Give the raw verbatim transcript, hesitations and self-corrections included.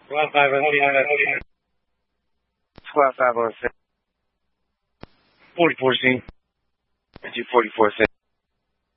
Twelve five on seven. Twelve five on seven. Forty four C. G forty four seven.